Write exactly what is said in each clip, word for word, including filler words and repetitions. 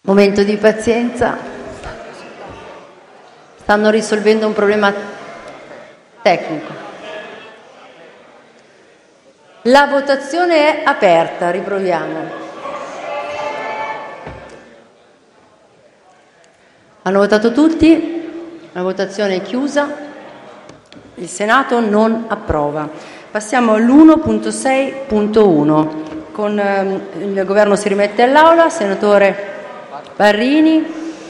Momento di pazienza. Stanno risolvendo un problema tecnico. La votazione è aperta, riproviamo. Hanno votato tutti? La votazione è chiusa. Il Senato non approva. Passiamo all'uno punto sei punto uno. Con ehm, il Governo si rimette all'Aula. Senatore Parrini.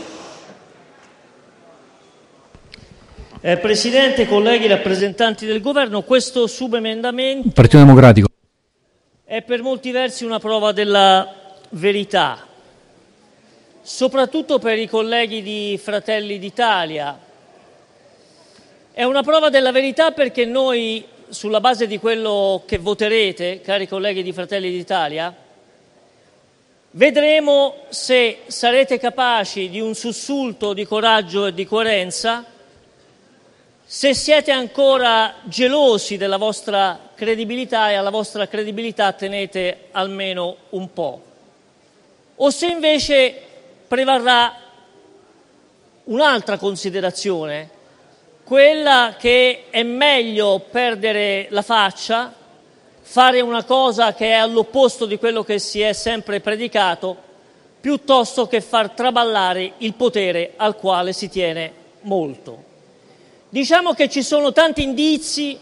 Eh, Presidente, colleghi, rappresentanti del Governo, questo subemendamento Partito Democratico è per molti versi una prova della verità, soprattutto per i colleghi di Fratelli d'Italia. È una prova della verità perché noi, sulla base di quello che voterete, cari colleghi di Fratelli d'Italia, vedremo se sarete capaci di un sussulto di coraggio e di coerenza, se siete ancora gelosi della vostra credibilità e alla vostra credibilità tenete almeno un po', o se invece prevarrà un'altra considerazione, quella che è meglio perdere la faccia, fare una cosa che è all'opposto di quello che si è sempre predicato, piuttosto che far traballare il potere al quale si tiene molto. Diciamo che ci sono tanti indizi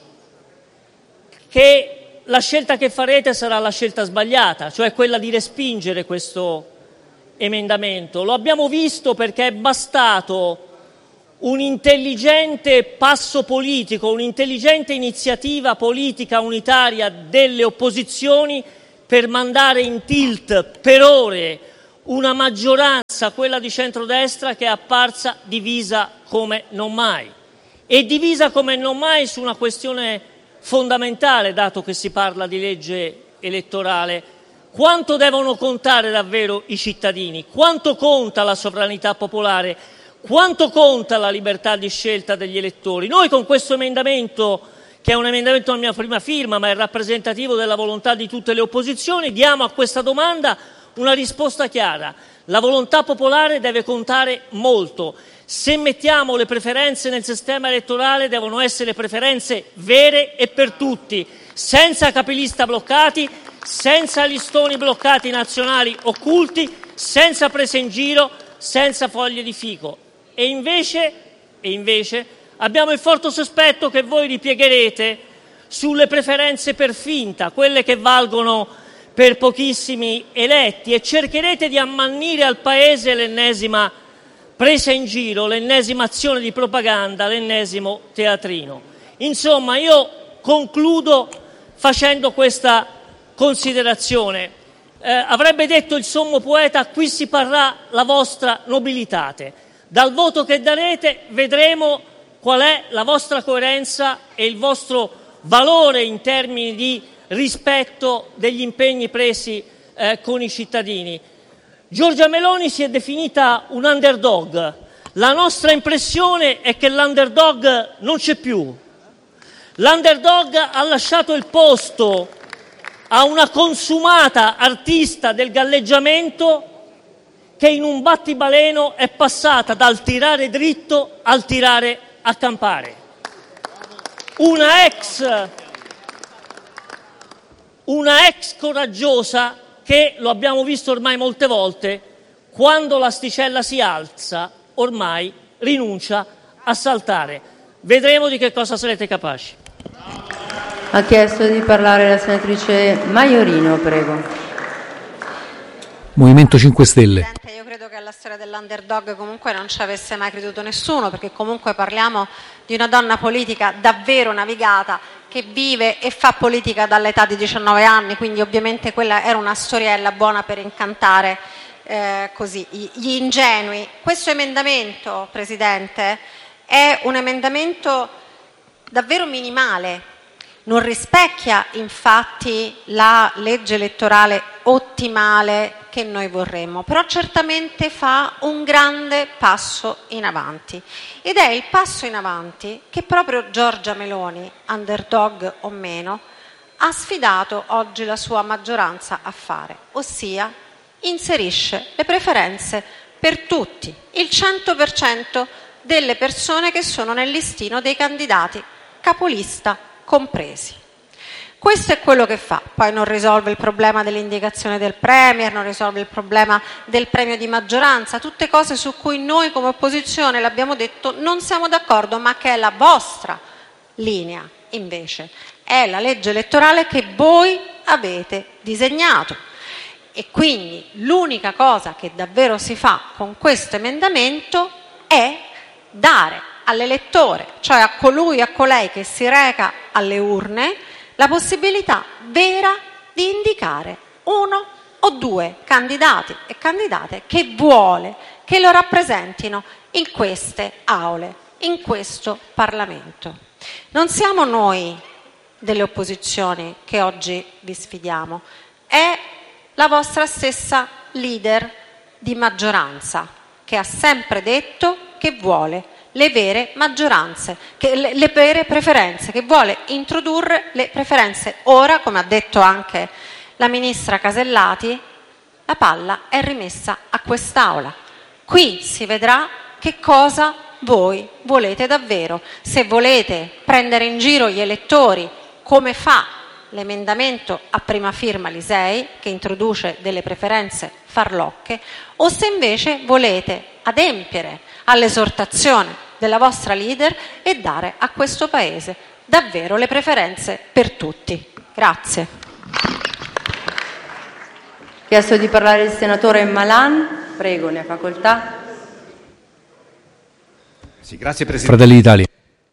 che la scelta che farete sarà la scelta sbagliata, cioè quella di respingere questo emendamento. Lo abbiamo visto perché è bastato un intelligente passo politico, un'intelligente iniziativa politica unitaria delle opposizioni per mandare in tilt per ore una maggioranza, quella di centrodestra, che è apparsa divisa come non mai. E divisa come non mai su una questione fondamentale, dato che si parla di legge elettorale. Quanto devono contare davvero i cittadini? Quanto conta la sovranità popolare? Quanto conta la libertà di scelta degli elettori? Noi con questo emendamento, che è un emendamento a mia prima firma, ma è rappresentativo della volontà di tutte le opposizioni, diamo a questa domanda una risposta chiara. La volontà popolare deve contare molto. Se mettiamo le preferenze nel sistema elettorale, devono essere preferenze vere e per tutti, senza capilista bloccati, senza listoni bloccati nazionali occulti, senza prese in giro, senza foglie di fico. E invece, e invece abbiamo il forte sospetto che voi ripiegherete sulle preferenze per finta, quelle che valgono per pochissimi eletti, e cercherete di ammannire al Paese l'ennesima presa in giro, l'ennesima azione di propaganda, l'ennesimo teatrino. Insomma, io concludo facendo questa considerazione. Eh, avrebbe detto il sommo poeta: qui si parrà la vostra nobilitate. Dal voto che darete vedremo qual è la vostra coerenza e il vostro valore in termini di rispetto degli impegni presi eh, con i cittadini. Giorgia Meloni si è definita un underdog. La nostra impressione è che l'underdog non c'è più. L'underdog ha lasciato il posto a una consumata artista del galleggiamento che in un battibaleno è passata dal tirare dritto al tirare a campare. Una ex, una ex coraggiosa che, lo abbiamo visto ormai molte volte, quando l'asticella si alza ormai rinuncia a saltare. Vedremo di che cosa sarete capaci. Ha chiesto di parlare la senatrice Maiorino, prego. Movimento cinque Stelle. Presidente, io credo che alla storia dell'underdog comunque non ci avesse mai creduto nessuno, perché comunque parliamo di una donna politica davvero navigata, che vive e fa politica dall'età di diciannove anni, quindi ovviamente quella era una storiella buona per incantare eh, così gli ingenui. Questo emendamento, Presidente, è un emendamento davvero minimale. Non rispecchia infatti la legge elettorale ottimale che noi vorremmo, però certamente fa un grande passo in avanti, ed è il passo in avanti che proprio Giorgia Meloni, underdog o meno, ha sfidato oggi la sua maggioranza a fare, ossia inserisce le preferenze per tutti, il cento per cento delle persone che sono nel listino dei candidati, capolista compresi. Questo è quello che fa, poi non risolve il problema dell'indicazione del Premier, non risolve il problema del premio di maggioranza, tutte cose su cui noi come opposizione, l'abbiamo detto, non siamo d'accordo, ma che è la vostra linea invece, è la legge elettorale che voi avete disegnato. E quindi l'unica cosa che davvero si fa con questo emendamento è dare all'elettore, cioè a colui, a colei che si reca alle urne, la possibilità vera di indicare uno o due candidati e candidate che vuole che lo rappresentino in queste aule, in questo Parlamento. Non siamo noi delle opposizioni che oggi vi sfidiamo, è la vostra stessa leader di maggioranza che ha sempre detto che vuole le vere maggioranze, che, le, le vere preferenze, che vuole introdurre le preferenze. Ora, come ha detto anche la ministra Casellati, la palla è rimessa a quest'Aula. Qui si vedrà che cosa voi volete davvero. Se volete prendere in giro gli elettori, come fa l'emendamento a prima firma Lisei, che introduce delle preferenze farlocche, o se invece volete adempiere all'esortazione della vostra leader e dare a questo Paese davvero le preferenze per tutti. Grazie. Chiesto di parlare il senatore Malan, prego, ne ha facoltà. Sì, grazie Presidente. Fratelli d'Italia.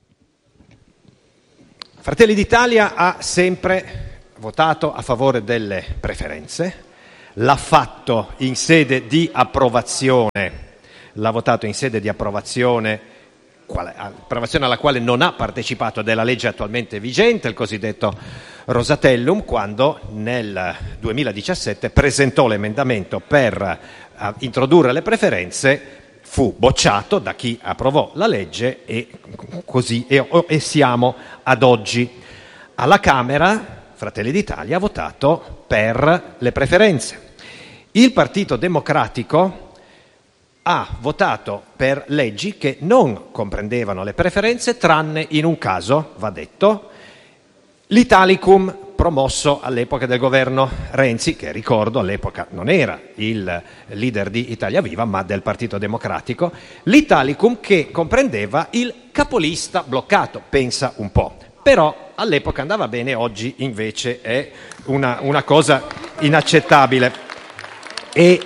Fratelli d'Italia ha sempre votato a favore delle preferenze, l'ha fatto in sede di approvazione, l'ha votato in sede di approvazione, quale, approvazione alla quale non ha partecipato della legge attualmente vigente, il cosiddetto Rosatellum, quando nel duemiladiciassette presentò l'emendamento per uh, introdurre le preferenze, fu bocciato da chi approvò la legge e così e, e siamo ad oggi. Alla Camera Fratelli d'Italia ha votato per le preferenze. Il Partito Democratico ha votato per leggi che non comprendevano le preferenze, tranne in un caso, va detto, l'Italicum promosso all'epoca del governo Renzi, che ricordo all'epoca non era il leader di Italia Viva ma del Partito Democratico, l'Italicum che comprendeva il capolista bloccato, pensa un po', però all'epoca andava bene, oggi invece è una, una cosa inaccettabile. E,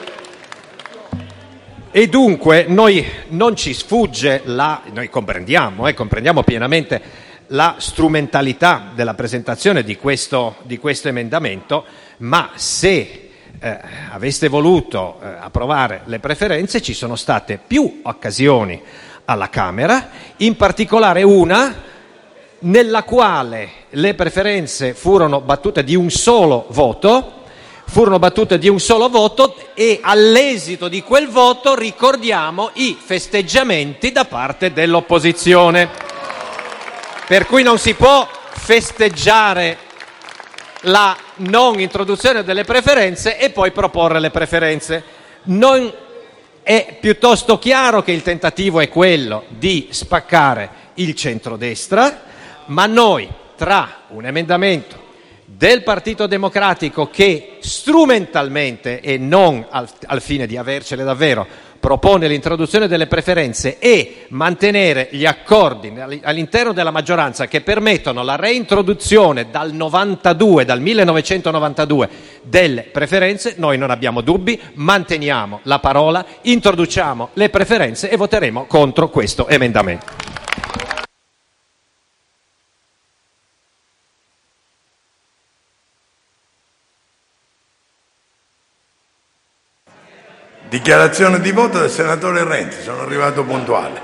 e dunque noi non ci sfugge la, noi comprendiamo, eh, comprendiamo pienamente la strumentalità della presentazione di questo, di questo emendamento, ma se eh, aveste voluto eh, approvare le preferenze ci sono state più occasioni alla Camera, in particolare una nella quale le preferenze furono battute di un solo voto, furono battute di un solo voto e all'esito di quel voto ricordiamo i festeggiamenti da parte dell'opposizione. Per cui non si può festeggiare la non introduzione delle preferenze e poi proporre le preferenze. Non è piuttosto chiaro che il tentativo è quello di spaccare il centrodestra, ma noi tra un emendamento del Partito Democratico che strumentalmente e non al, al fine di avercele davvero propone l'introduzione delle preferenze e mantenere gli accordi all'interno della maggioranza che permettono la reintroduzione dal novantadue, dal millenovecentonovantadue delle preferenze, noi non abbiamo dubbi, manteniamo la parola, introduciamo le preferenze e voteremo contro questo emendamento. Dichiarazione di voto del senatore Renzi, sono arrivato puntuale.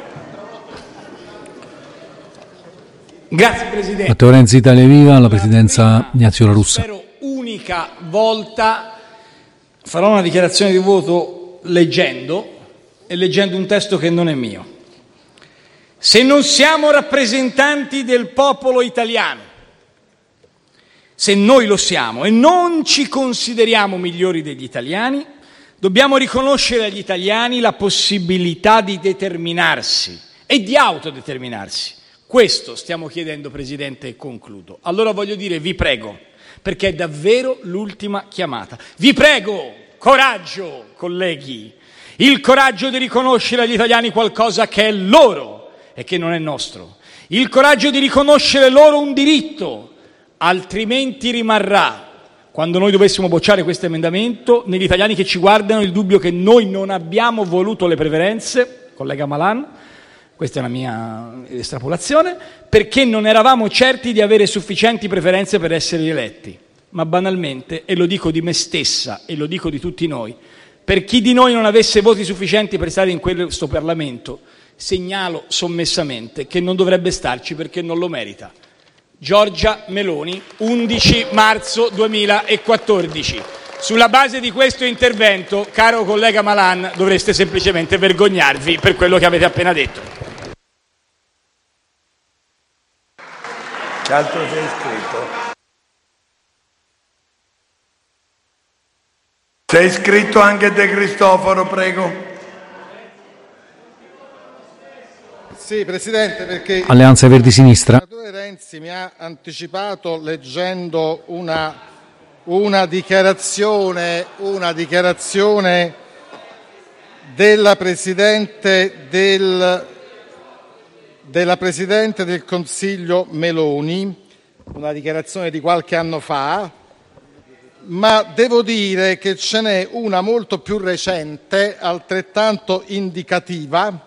Grazie Presidente. Matteo Renzi, Italia Viva, la Presidenza Ignazio La Russa. Spero unica volta farò una dichiarazione di voto leggendo e leggendo un testo che non è mio. Se non siamo rappresentanti del popolo italiano, se noi lo siamo e non ci consideriamo migliori degli italiani, Dobbiamo riconoscere agli italiani la possibilità di determinarsi e di autodeterminarsi. Questo stiamo chiedendo, Presidente, e concludo. Allora voglio dire, vi prego, perché è davvero l'ultima chiamata. Vi prego, coraggio, colleghi, il coraggio di riconoscere agli italiani qualcosa che è loro e che non è nostro. Il coraggio di riconoscere loro un diritto, altrimenti rimarrà, quando noi dovessimo bocciare questo emendamento, negli italiani che ci guardano il dubbio che noi non abbiamo voluto le preferenze, collega Malan, questa è la mia estrapolazione, perché non eravamo certi di avere sufficienti preferenze per essere eletti. Ma banalmente, e lo dico di me stessa e lo dico di tutti noi, per chi di noi non avesse voti sufficienti per stare in questo Parlamento, segnalo sommessamente che non dovrebbe starci perché non lo merita. Giorgia Meloni, undici marzo duemilaquattordici. Sulla base di questo intervento, caro collega Malan, dovreste semplicemente vergognarvi per quello che avete appena detto. Che altro sei iscritto? Sei iscritto anche De Cristofaro, prego. Sì, Presidente, perché Alleanza Verdi Sinistra. il senatore Renzi mi ha anticipato leggendo una, una dichiarazione, una dichiarazione della Presidente del, della Presidente del Consiglio Meloni, una dichiarazione di qualche anno fa, ma devo dire che ce n'è una molto più recente, altrettanto indicativa,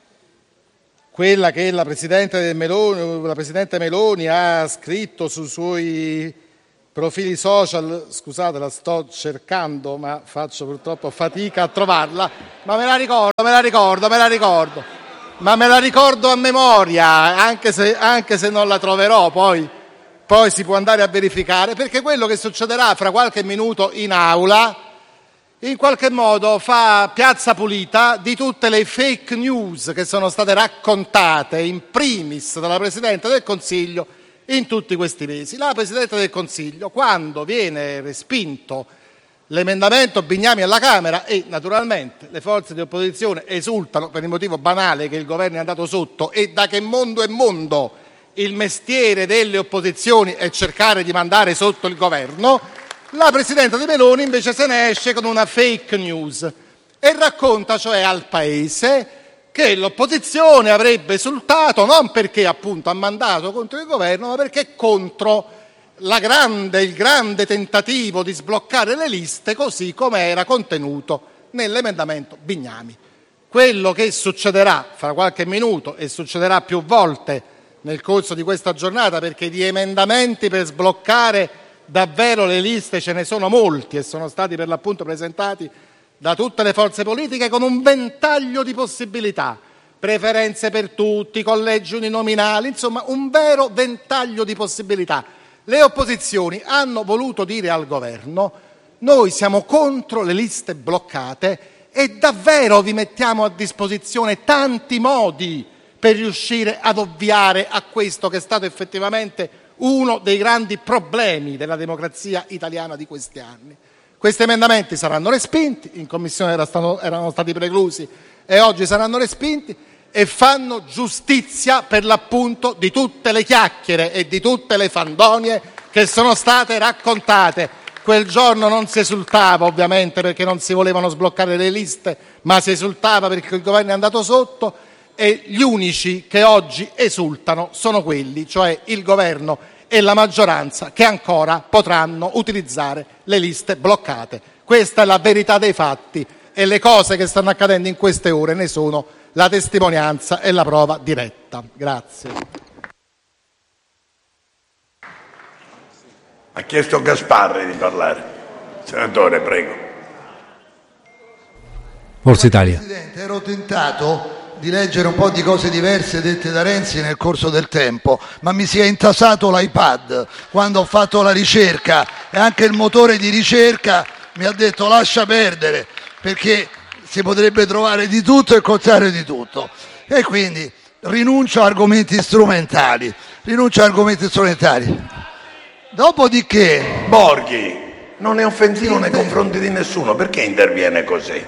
quella che la Presidente Meloni, la Presidente Meloni ha scritto sui suoi profili social. Scusate, la sto cercando, ma faccio purtroppo fatica a trovarla, ma me la ricordo, me la ricordo, me la ricordo, ma me la ricordo a memoria, anche se, anche se non la troverò, poi, poi si può andare a verificare, perché quello che succederà fra qualche minuto in aula in qualche modo fa piazza pulita di tutte le fake news che sono state raccontate in primis dalla Presidente del Consiglio in tutti questi mesi. La Presidente del Consiglio, quando viene respinto l'emendamento Bignami alla Camera, e naturalmente le forze di opposizione esultano per il motivo banale che il governo è andato sotto, e da che mondo è mondo il mestiere delle opposizioni è cercare di mandare sotto il governo, la Presidente di Meloni invece se ne esce con una fake news e racconta cioè al Paese che l'opposizione avrebbe esultato non perché appunto ha mandato contro il governo, ma perché contro la grande, il grande tentativo di sbloccare le liste così come era contenuto nell'emendamento Bignami. Quello che succederà fra qualche minuto, e succederà più volte nel corso di questa giornata, perché di emendamenti per sbloccare davvero le liste ce ne sono molti e sono stati per l'appunto presentati da tutte le forze politiche con un ventaglio di possibilità, preferenze per tutti, collegi uninominali, insomma un vero ventaglio di possibilità. Le opposizioni hanno voluto dire al governo: noi siamo contro le liste bloccate e davvero vi mettiamo a disposizione tanti modi per riuscire ad ovviare a questo che è stato effettivamente uno dei grandi problemi della democrazia italiana di questi anni. Questi emendamenti saranno respinti, in Commissione era stato, erano stati preclusi e oggi saranno respinti, e fanno giustizia per l'appunto di tutte le chiacchiere e di tutte le fandonie che sono state raccontate. Quel giorno non si esultava ovviamente perché non si volevano sbloccare le liste, ma si esultava perché il governo è andato sotto, e gli unici che oggi esultano sono quelli, cioè il governo e la maggioranza, che ancora potranno utilizzare le liste bloccate. Questa è la verità dei fatti e le cose che stanno accadendo in queste ore ne sono la testimonianza e la prova diretta. Grazie. Ha chiesto Gasparri di parlare. Senatore, prego. Forza Italia. Presidente, ero tentato di leggere un po' di cose diverse dette da Renzi nel corso del tempo, ma mi si è intasato l'iPad quando ho fatto la ricerca, e anche il motore di ricerca mi ha detto lascia perdere, perché si potrebbe trovare di tutto e il contrario di tutto, e quindi rinuncio a argomenti strumentali rinuncio a argomenti strumentali. Dopodiché Borghi. non è offensivo nei confronti di nessuno, perché interviene così?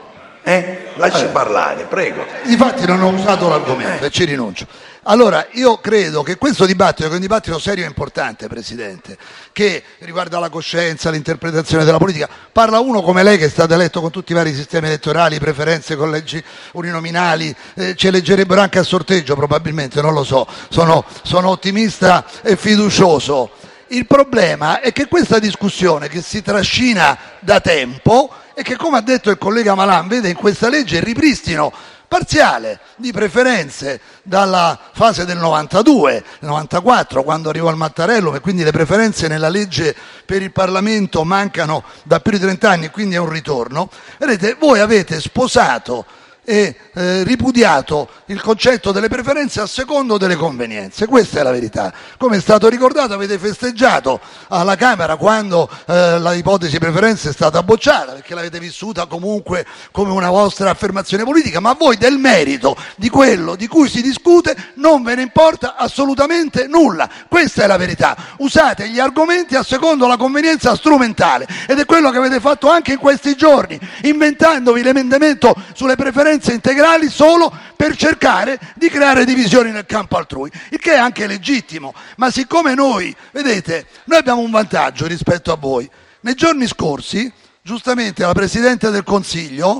Eh? Lasci allora parlare, prego. Difatti non ho usato l'argomento eh. e ci rinuncio. Allora, io credo che questo dibattito, che è un dibattito serio e importante, Presidente, che riguarda la coscienza, l'interpretazione della politica, parla uno come lei che è stato eletto con tutti i vari sistemi elettorali, preferenze, collegi uninominali, eh, ci eleggerebbero anche a sorteggio probabilmente, non lo so, sono, sono ottimista e fiducioso. Il problema è che questa discussione che si trascina da tempo e che, come ha detto il collega Malan, vede in questa legge il ripristino parziale di preferenze dalla fase del novantadue, novantaquattro, quando arrivò il Mattarellum, e quindi le preferenze nella legge per il Parlamento mancano da più di trent'anni, quindi è un ritorno. Vedete, voi avete sposato e eh, ripudiato il concetto delle preferenze a secondo delle convenienze. Questa è la verità. Come è stato ricordato, avete festeggiato alla Camera quando eh, la ipotesi preferenze è stata bocciata, perché l'avete vissuta comunque come una vostra affermazione politica, ma a voi del merito di quello di cui si discute non ve ne importa assolutamente nulla. Questa è la verità. Usate gli argomenti a secondo la convenienza strumentale, ed è quello che avete fatto anche in questi giorni, inventandovi l'emendamento sulle preferenze integrali solo per cercare di creare divisioni nel campo altrui, il che è anche legittimo. Ma siccome noi, vedete, noi abbiamo un vantaggio rispetto a voi. Nei giorni scorsi, giustamente, la Presidente del Consiglio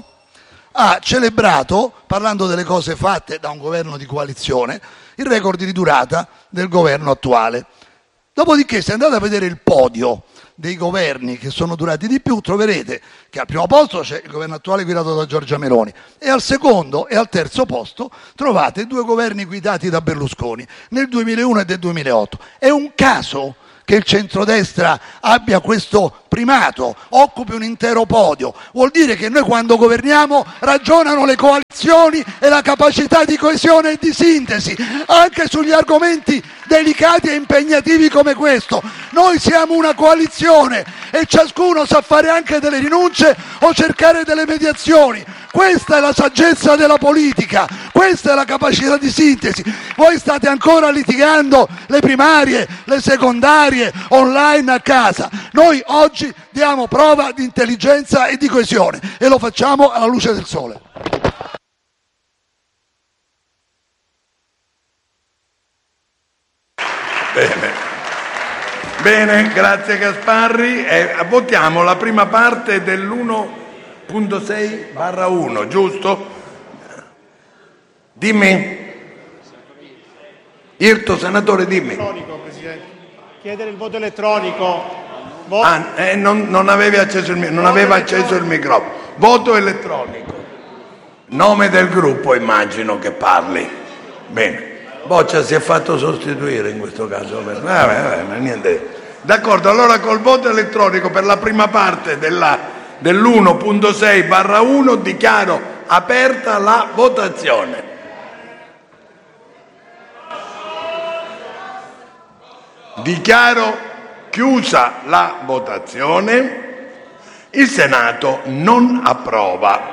ha celebrato, parlando delle cose fatte da un governo di coalizione, il record di durata del governo attuale. Dopodiché, se andate a vedere il podio dei governi che sono durati di più, troverete che al primo posto c'è il governo attuale guidato da Giorgia Meloni, e al secondo e al terzo posto trovate due governi guidati da Berlusconi nel duemilauno e del duemilaotto. È un caso che il centrodestra abbia questo primato, occupi un intero podio? Vuol dire che noi, quando governiamo, ragionano le coalizioni e la capacità di coesione e di sintesi anche sugli argomenti delicati e impegnativi come questo. Noi siamo una coalizione e ciascuno sa fare anche delle rinunce o cercare delle mediazioni. Questa è la saggezza della politica, questa è la capacità di sintesi. Voi state ancora litigando le primarie, le secondarie, online a casa. Noi oggi diamo prova di intelligenza e di coesione, e lo facciamo alla luce del sole. Bene, bene, grazie Gasparri. Eh, votiamo la prima parte dell'uno punto sei barra uno, giusto? Dimmi. Irto, senatore, dimmi. Elettronico, Presidente. Chiedere il voto elettronico. Voto. Ah, eh, non, non avevi acceso il, non aveva acceso il microfono. Voto elettronico. Nome del gruppo, immagino che parli. Bene. Boccia si è fatto sostituire in questo caso. Vabbè, vabbè, ma niente. D'accordo, allora col voto elettronico per la prima parte della, dell'uno punto sei barra uno dichiaro aperta la votazione. Dichiaro chiusa la votazione. Il Senato non approva.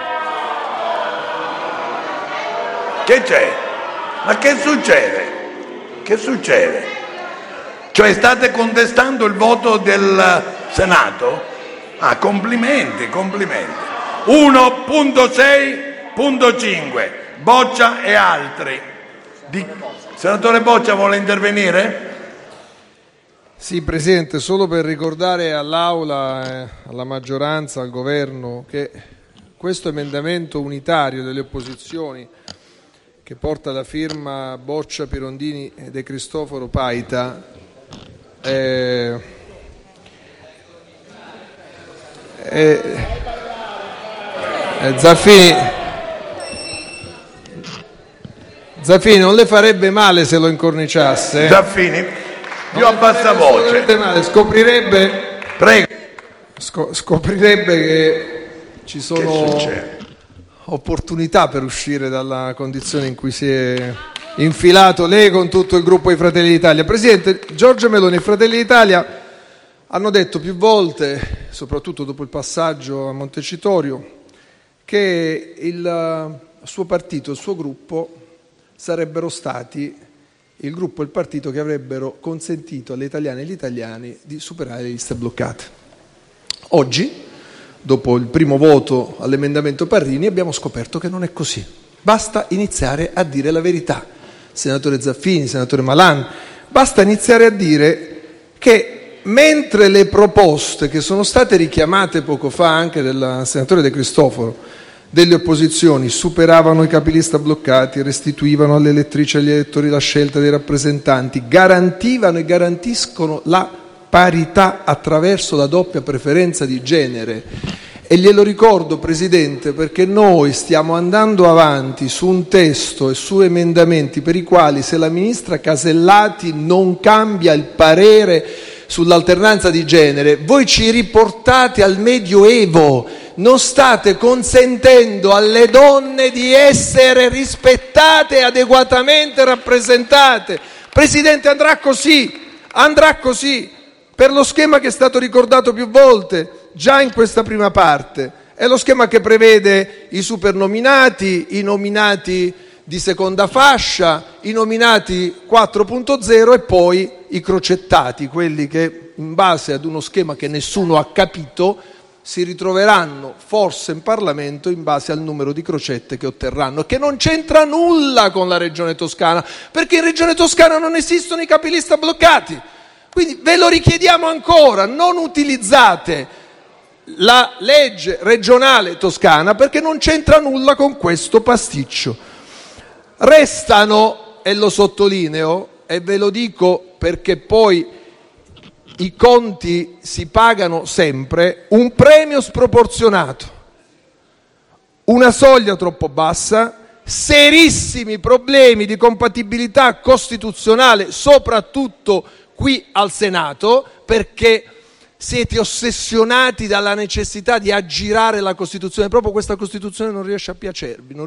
Che c'è? Ma che succede? Che succede? Cioè state contestando il voto del Senato? Ah, complimenti, complimenti. uno punto sei punto cinque, Boccia e altri. Di... Senatore Boccia vuole intervenire? Sì, Presidente, solo per ricordare all'Aula, eh, alla maggioranza, al Governo, che questo emendamento unitario delle opposizioni, che porta la firma Boccia, Pirondini e De Cristofaro Paita, eh, eh, eh, Zaffini, Zaffini non le farebbe male se lo incorniciasse. Zaffini, più a bassa voce. Male. Scoprirebbe, Prego. Sco- scoprirebbe che ci sono che opportunità per uscire dalla condizione in cui si è infilato lei con tutto il gruppo di Fratelli d'Italia. Presidente, Giorgia Meloni e Fratelli d'Italia hanno detto più volte, soprattutto dopo il passaggio a Montecitorio, che il suo partito, il suo gruppo sarebbero stati il gruppo e il partito che avrebbero consentito alle italiane e agli italiani di superare le liste bloccate. Oggi, dopo il primo voto all'emendamento Parrini, abbiamo scoperto che non è così. Basta iniziare a dire la verità. Senatore Zaffini, senatore Malan, basta iniziare a dire che mentre le proposte che sono state richiamate poco fa anche dal senatore De Cristofaro delle opposizioni superavano i capilista bloccati, restituivano alle elettrici e agli elettori la scelta dei rappresentanti, garantivano e garantiscono la parità attraverso la doppia preferenza di genere. E glielo ricordo, Presidente, perché noi stiamo andando avanti su un testo e su emendamenti per i quali, se la ministra Casellati non cambia il parere sull'alternanza di genere, voi ci riportate al Medioevo, non state consentendo alle donne di essere rispettate e adeguatamente rappresentate. Presidente, andrà così, andrà così, per lo schema che è stato ricordato più volte già in questa prima parte. È lo schema che prevede i supernominati, i nominati di seconda fascia, i nominati quattro punto zero e poi i crocettati, quelli che in base ad uno schema che nessuno ha capito si ritroveranno forse in Parlamento in base al numero di crocette che otterranno, che non c'entra nulla con la Regione Toscana, perché in Regione Toscana non esistono i capilista bloccati. Quindi ve lo richiediamo ancora, non utilizzate la legge regionale toscana perché non c'entra nulla con questo pasticcio. Restano, e lo sottolineo, e ve lo dico perché poi i conti si pagano sempre, un premio sproporzionato, una soglia troppo bassa, serissimi problemi di compatibilità costituzionale, soprattutto qui al Senato, perché siete ossessionati dalla necessità di aggirare la Costituzione. Proprio questa Costituzione non riesce a piacervi. Non